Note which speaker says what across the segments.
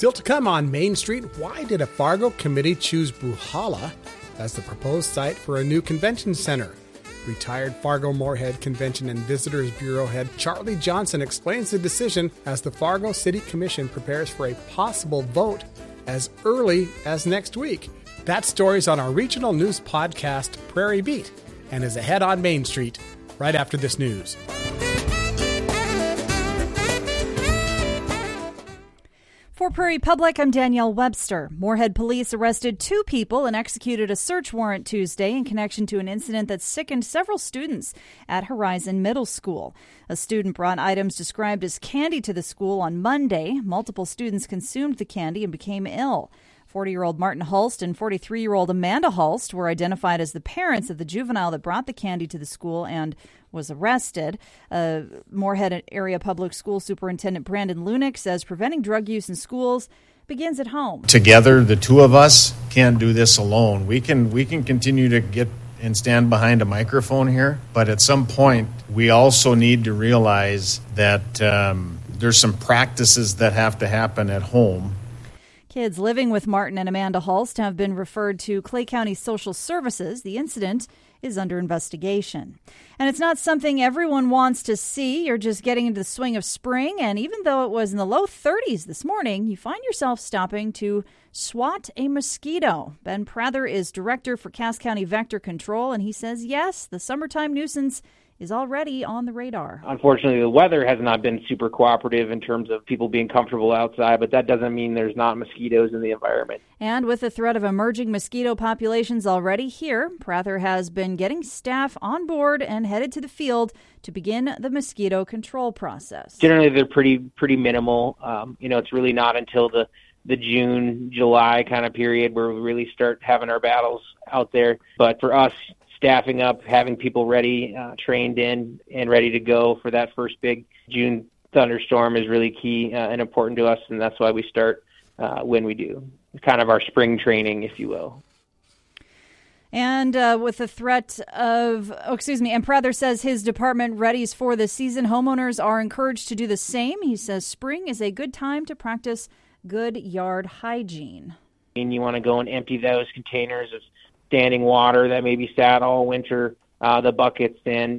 Speaker 1: Still to come on Main Street, why did a Fargo committee choose Bruhala as the proposed site for a new convention center? Retired Fargo-Moorhead Convention and Visitors Bureau head Charlie Johnson explains the decision as the Fargo City Commission prepares for a possible vote as early as next week. That story's on our regional news podcast, Prairie Beat, and is ahead on Main Street right after this news.
Speaker 2: For Prairie Public, I'm Danielle Webster. Moorhead police arrested 2 people and executed a search warrant Tuesday in connection to an incident that sickened several students at Horizon Middle School. A student brought items described as candy to the school on Monday. Multiple students consumed the candy and became ill. 40-year-old Martin Hulst and 43-year-old Amanda Hulst were identified as the parents of the juvenile that brought the candy to the school and was arrested. Moorhead Area Public School Superintendent Brandon Lunick says preventing drug use in schools begins at home.
Speaker 3: Together, the two of us can't do this alone. We can continue to get and stand behind a microphone here, but at some point, we also need to realize that there's some practices that have to happen at home.
Speaker 2: Kids living with Martin and Amanda Hulst have been referred to Clay County Social Services. The incident is under investigation. And it's not something everyone wants to see. You're just getting into the swing of spring, and even though it was in the low 30s this morning, you find yourself stopping to swat a mosquito. Ben Prather is director for Cass County Vector Control, and he says, yes, the summertime nuisance is already on the radar.
Speaker 4: Unfortunately, the weather has not been super cooperative in terms of people being comfortable outside, but that doesn't mean there's not mosquitoes in the environment.
Speaker 2: And with the threat of emerging mosquito populations already here, Prather has been getting staff on board and headed to the field to begin the mosquito control process.
Speaker 4: Generally, they're pretty minimal. It's really not until the June, July kind of period where we really start having our battles out there. But for us, staffing up, having people ready, trained in, and ready to go for that first big June thunderstorm is really key and important to us, and that's why we start when we do. It's kind of our spring training, if you will.
Speaker 2: And with the threat of, and Prather says his department readies for the season. Homeowners are encouraged to do the same. He says spring is a good time to practice good yard hygiene.
Speaker 4: And you want to go and empty those containers of standing water that maybe sat all winter, the buckets and,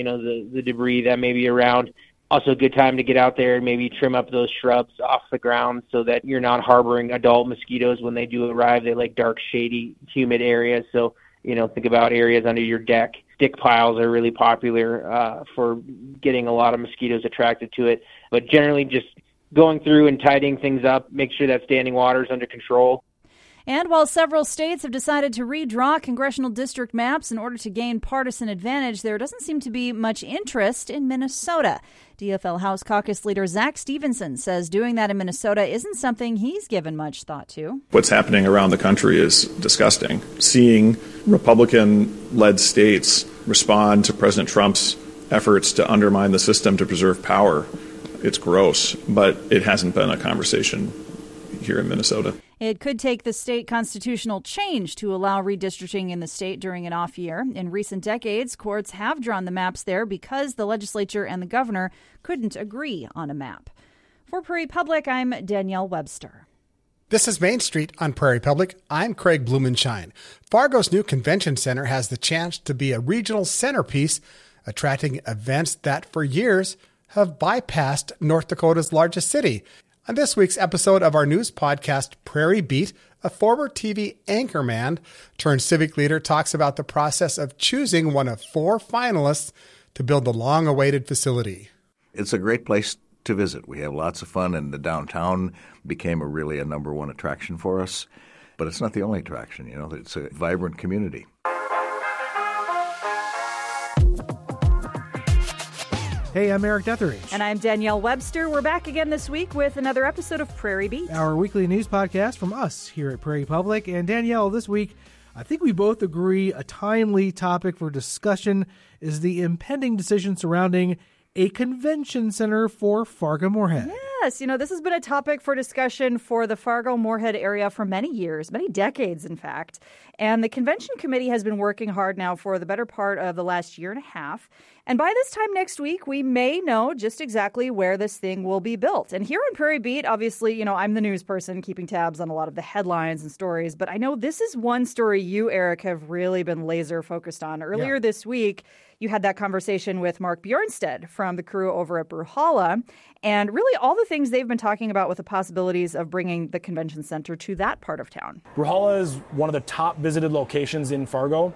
Speaker 4: the debris that may be around. Also a good time to get out there and maybe trim up those shrubs off the ground so that you're not harboring adult mosquitoes when they do arrive. They like dark, shady, humid areas. So, think about areas under your deck. Stick piles are really popular for getting a lot of mosquitoes attracted to it. But generally just going through and tidying things up, make sure that standing water is under control.
Speaker 2: And while several states have decided to redraw congressional district maps in order to gain partisan advantage, there doesn't seem to be much interest in Minnesota. DFL House Caucus leader Zach Stevenson says doing that in Minnesota isn't something he's given much thought to.
Speaker 5: What's happening around the country is disgusting. Seeing Republican-led states respond to President Trump's efforts to undermine the system to preserve power, it's gross, but it hasn't been a conversation here in Minnesota.
Speaker 2: It could take the state constitutional change to allow redistricting in the state during an off year. In recent decades, courts have drawn the maps there because the legislature and the governor couldn't agree on a map. For Prairie Public, I'm Danielle Webster.
Speaker 1: This is Main Street on Prairie Public. I'm Craig Blumenshine. Fargo's new convention center has the chance to be a regional centerpiece, attracting events that for years have bypassed North Dakota's largest city. On this week's episode of our news podcast, Prairie Beat, a former TV anchorman turned civic leader talks about the process of choosing one of 4 finalists to build the long-awaited facility.
Speaker 6: It's a great place to visit. We have lots of fun, and the downtown became a number one attraction for us. But it's not the only attraction, It's a vibrant community.
Speaker 7: Hey, I'm Eric Detheridge.
Speaker 2: And I'm Danielle Webster. We're back again this week with another episode of Prairie Beat,
Speaker 7: our weekly news podcast from us here at Prairie Public. And Danielle, this week, I think we both agree a timely topic for discussion is the impending decision surrounding a convention center for Fargo-Moorhead.
Speaker 2: Yes, this has been a topic for discussion for the Fargo-Moorhead area for many years, many decades, in fact. And the convention committee has been working hard now for the better part of the last year and a half. And by this time next week, we may know just exactly where this thing will be built. And here on Prairie Beat, obviously, I'm the news person keeping tabs on a lot of the headlines and stories. But I know this is one story you, Eric, have really been laser focused on. Earlier this week, you had that conversation with Mark Bjornstead from the crew over at Bruhala, and really all the things they've been talking about with the possibilities of bringing the convention center to that part of town.
Speaker 8: Bruhala is one of the top visited locations in Fargo.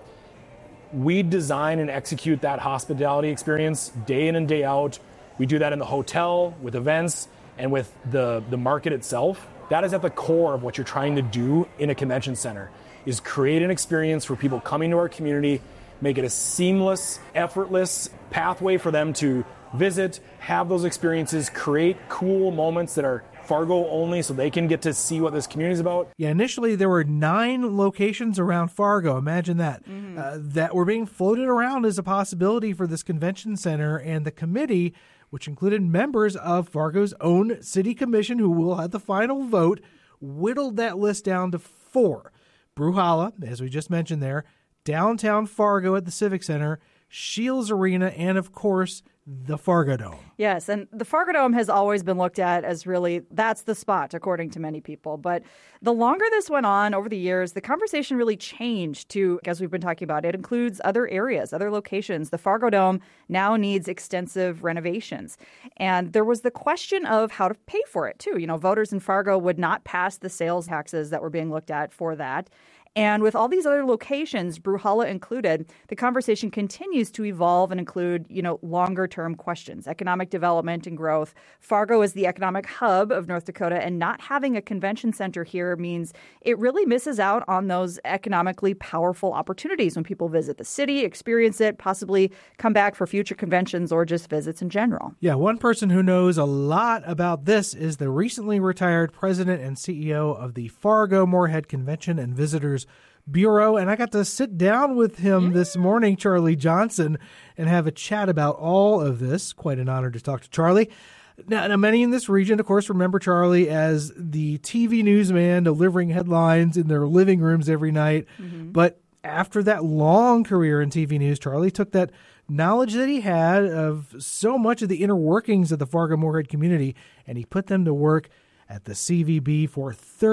Speaker 8: We design and execute that hospitality experience day in and day out. We do that in the hotel, with events, and with the market itself. That is at the core of what you're trying to do in a convention center, is create an experience for people coming to our community, make it a seamless, effortless pathway for them to visit, have those experiences, create cool moments that are Fargo only so they can get to see what this community is about.
Speaker 7: Yeah, initially there were 9 locations around Fargo. Imagine that. That were being floated around as a possibility for this convention center, and the committee, which included members of Fargo's own city commission who will have the final vote, whittled that list down to 4. Bruhala, as we just mentioned there, downtown Fargo at the Civic Center, Shields Arena, and of course, the Fargo Dome.
Speaker 2: Yes, and the Fargo Dome has always been looked at as really, that's the spot, according to many people. But the longer this went on over the years, the conversation really changed to, as we've been talking about, it includes other areas, other locations. The Fargo Dome now needs extensive renovations. And there was the question of how to pay for it, too. Voters in Fargo would not pass the sales taxes that were being looked at for that. And with all these other locations, Bruhala included, the conversation continues to evolve and include, longer-term questions, economic development and growth. Fargo is the economic hub of North Dakota, and not having a convention center here means it really misses out on those economically powerful opportunities when people visit the city, experience it, possibly come back for future conventions or just visits in general.
Speaker 7: Yeah, one person who knows a lot about this is the recently retired president and CEO of the Fargo-Moorhead Convention and Visitors Bureau, and I got to sit down with him this morning, Charlie Johnson, and have a chat about all of this. Quite an honor to talk to Charlie. Now, many in this region, of course, remember Charlie as the TV newsman delivering headlines in their living rooms every night. But after that long career in TV news, Charlie took that knowledge that he had of so much of the inner workings of the Fargo-Moorhead community, and he put them to work at the CVB for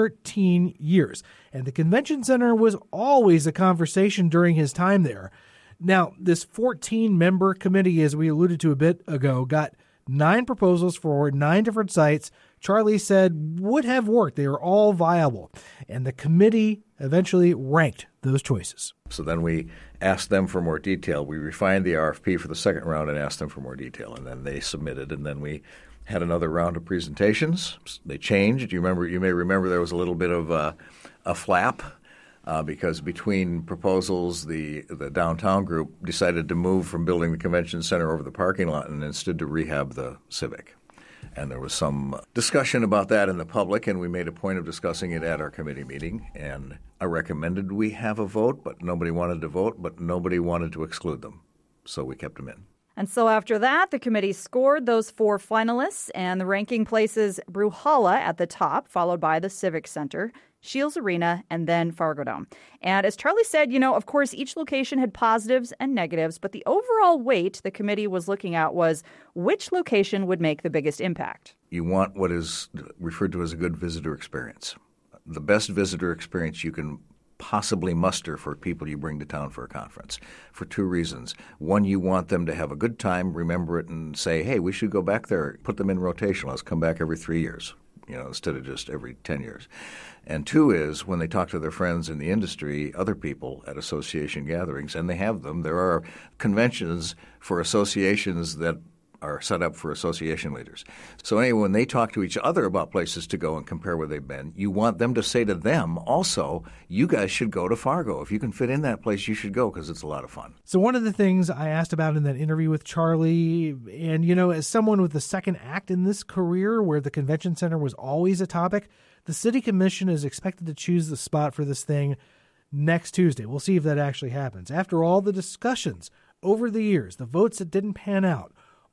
Speaker 7: 13 years. And the convention center was always a conversation during his time there. Now, this 14-member committee, as we alluded to a bit ago, got 9 proposals for 9 different sites Charlie said would have worked. They were all viable. And the committee eventually ranked those choices.
Speaker 6: So then we asked them for more detail. We refined the RFP for the second round and asked them for more detail. And then they submitted, and then we had another round of presentations. They changed. You may remember there was a little bit of a flap because between proposals, the downtown group decided to move from building the convention center over the parking lot and instead to rehab the Civic. And there was some discussion about that in the public, and we made a point of discussing it at our committee meeting. And I recommended we have a vote, but nobody wanted to vote, but nobody wanted to exclude them. So we kept them in.
Speaker 2: And so after that, the committee scored those 4 finalists, and the ranking places Bruhala at the top, followed by the Civic Center, Shields Arena, and then Fargo Dome. And as Charlie said, of course, each location had positives and negatives, but the overall weight the committee was looking at was which location would make the biggest impact.
Speaker 6: You want what is referred to as a good visitor experience. The best visitor experience you can possibly muster for people you bring to town for a conference for 2 reasons. One, you want them to have a good time, remember it, and say, hey, we should go back there, put them in rotation. Let's come back every 3 years, instead of just every 10 years. And 2 is when they talk to their friends in the industry, other people at association gatherings, and they have them. There are conventions for associations that are set up for association leaders. So anyway, when they talk to each other about places to go and compare where they've been, you want them to say to them also, you guys should go to Fargo. If you can fit in that place, you should go because it's a lot of fun.
Speaker 7: So one of the things I asked about in that interview with Charlie, and as someone with the second act in this career where the convention center was always a topic, the city commission is expected to choose the spot for this thing next Tuesday. We'll see if that actually happens. After all the discussions over the years, the votes that didn't pan out,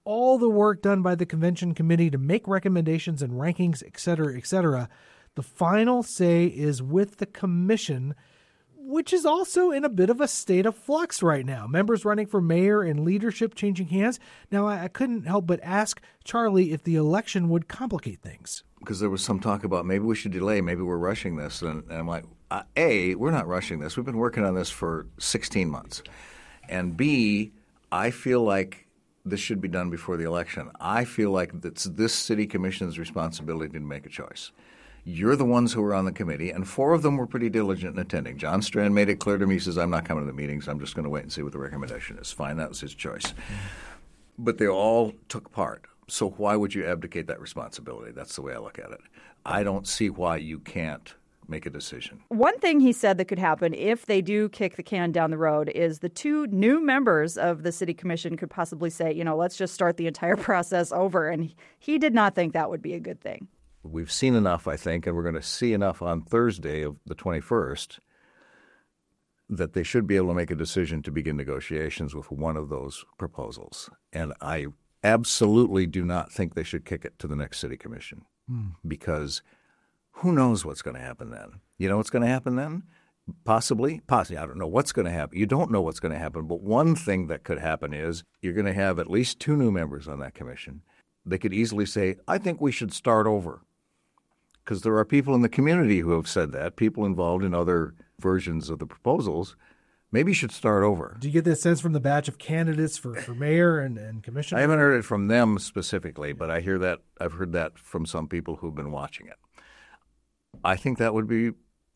Speaker 7: all the work done by the convention committee to make recommendations and rankings, et cetera, the final say is with the commission, which is also in a bit of a state of flux right now. Members running for mayor and leadership changing hands. Now, I couldn't help but ask Charlie if the election would complicate things.
Speaker 6: Because there was some talk about maybe we should delay, maybe we're rushing this. And I'm like, A, we're not rushing this. We've been working on this for 16 months. And B, I feel like this should be done before the election. I feel like it's this city commission's responsibility to make a choice. You're the ones who were on the committee, and 4 of them were pretty diligent in attending. John Strand made it clear to me, he says, I'm not coming to the meetings. I'm just going to wait and see what the recommendation is. Fine, that was his choice. But they all took part. So why would you abdicate that responsibility? That's the way I look at it. I don't see why you can't make a decision.
Speaker 2: One thing he said that could happen if they do kick the can down the road is the 2 new members of the city commission could possibly say, let's just start the entire process over. And he did not think that would be a good thing.
Speaker 6: We've seen enough, I think, and we're going to see enough on Thursday of the 21st that they should be able to make a decision to begin negotiations with one of those proposals. And I absolutely do not think they should kick it to the next city commission because who knows what's going to happen then? You know what's going to happen then? Possibly. I don't know what's going to happen. You don't know what's going to happen. But one thing that could happen is you're going to have at least 2 new members on that commission. They could easily say, I think we should start over. Because there are people in the community who have said that, people involved in other versions of the proposals, maybe you should start over.
Speaker 7: Do you get that sense from the batch of candidates for mayor and commissioner?
Speaker 6: I haven't heard it from them specifically, but I've heard that from some people who've been watching it. I think that would be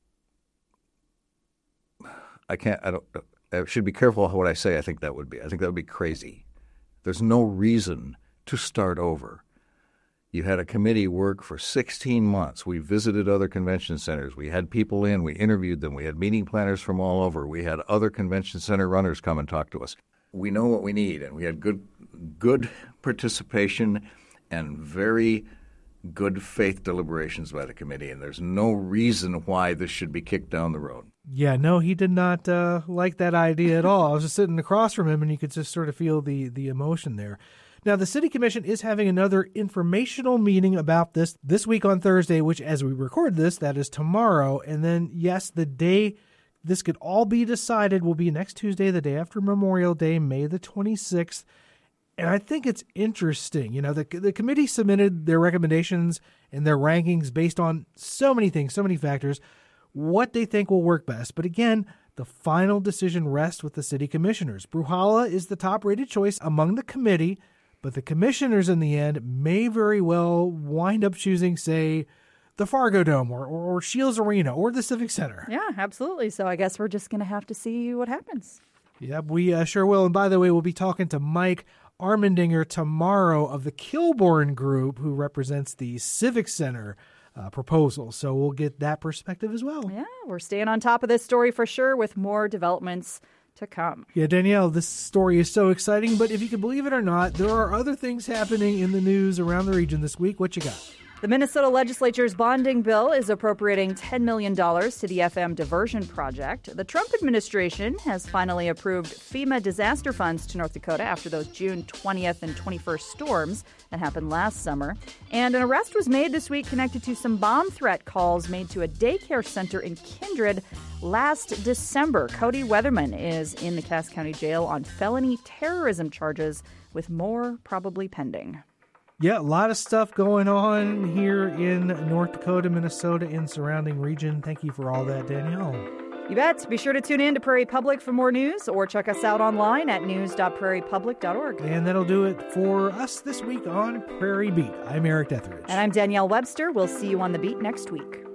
Speaker 6: I should be careful what I say I think that would be. I think that would be crazy. There's no reason to start over. You had a committee work for 16 months. We visited other convention centers. We had people in. We interviewed them. We had meeting planners from all over. We had other convention center runners come and talk to us. We know what we need, and we had good participation and very good faith deliberations by the committee, and there's no reason why this should be kicked down the road.
Speaker 7: Yeah, no, he did not like that idea at all. I was just sitting across from him, and you could just sort of feel the emotion there. Now, the City Commission is having another informational meeting about this week on Thursday, which, as we record this, that is tomorrow. And then, yes, the day this could all be decided will be next Tuesday, the day after Memorial Day, May the 26th. And I think it's interesting. The committee submitted their recommendations and their rankings based on so many things, so many factors, what they think will work best. But again, the final decision rests with the city commissioners. Brouhaha is the top-rated choice among the committee, but the commissioners in the end may very well wind up choosing, say, the Fargo Dome or Shields Arena or the Civic Center.
Speaker 2: Yeah, absolutely. So I guess we're just going to have to see what happens.
Speaker 7: Yep, we sure will. And by the way, we'll be talking to Mike Armendinger tomorrow of the Kilbourne Group, who represents the Civic Center proposal. So we'll get that perspective as well.
Speaker 2: Yeah, we're staying on top of this story for sure with more developments to come.
Speaker 7: Yeah, Danielle, this story is so exciting, but if you can believe it or not, there are other things happening in the news around the region this week. What you got?
Speaker 2: The Minnesota legislature's bonding bill is appropriating $10 million to the FM diversion project. The Trump administration has finally approved FEMA disaster funds to North Dakota after those June 20th and 21st storms that happened last summer. And an arrest was made this week connected to some bomb threat calls made to a daycare center in Kindred last December. Cody Weatherman is in the Cass County Jail on felony terrorism charges, with more probably pending.
Speaker 7: Yeah, a lot of stuff going on here in North Dakota, Minnesota, and surrounding region. Thank you for all that, Danielle.
Speaker 2: You bet. Be sure to tune in to Prairie Public for more news, or check us out online at news.prairiepublic.org.
Speaker 7: And that'll do it for us this week on Prairie Beat. I'm Eric Etheridge.
Speaker 2: And I'm Danielle Webster. We'll see you on the beat next week.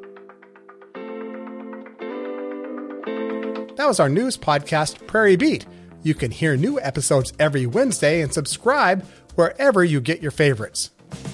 Speaker 1: That was our news podcast, Prairie Beat. You can hear new episodes every Wednesday and subscribe wherever you get your favorites.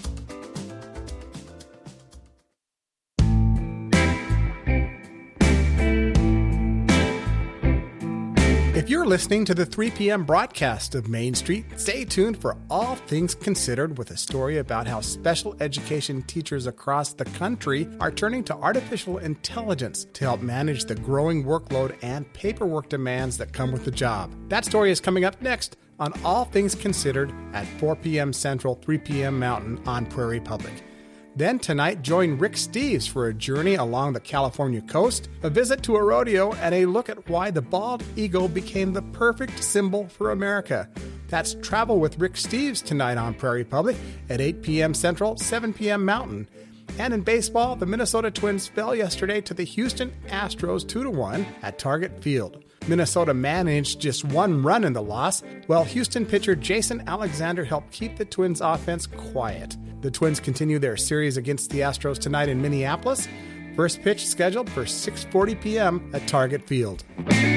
Speaker 1: If you're listening to the 3 p.m. broadcast of Main Street, stay tuned for All Things Considered, with a story about how special education teachers across the country are turning to artificial intelligence to help manage the growing workload and paperwork demands that come with the job. That story is coming up next on All Things Considered at 4 p.m. Central, 3 p.m. Mountain on Prairie Public. Then tonight, join Rick Steves for a journey along the California coast, a visit to a rodeo, and a look at why the bald eagle became the perfect symbol for America. That's Travel with Rick Steves tonight on Prairie Public at 8 p.m. Central, 7 p.m. Mountain. And in baseball, the Minnesota Twins fell yesterday to the Houston Astros 2-1 at Target Field. Minnesota managed just one run in the loss, while Houston pitcher Jason Alexander helped keep the Twins' offense quiet. The Twins continue their series against the Astros tonight in Minneapolis. First pitch scheduled for 6:40 p.m. at Target Field.